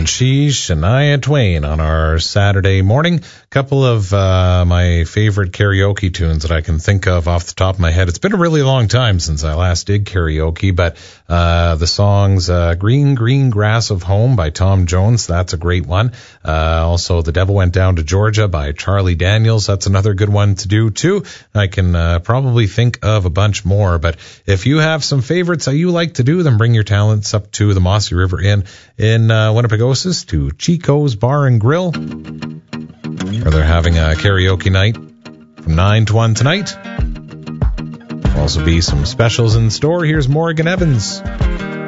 And she's Shania Twain on our Saturday morning. A couple of my favorite karaoke tunes that I can think of off the top of my head. It's been a really long time since I last did karaoke, but the songs Green, Green Grass of Home by Tom Jones, that's a great one. Also, The Devil Went Down to Georgia by Charlie Daniels, that's another good one to do too. I can probably think of a bunch more, but if you have some favorites that you like to do, then bring your talents up to the Mossy River Inn in Winnipegosis to Chico's Bar and Grill, where they're having a karaoke night from 9 to 1 tonight. There'll also be some specials in store. Here's Morgan Evans.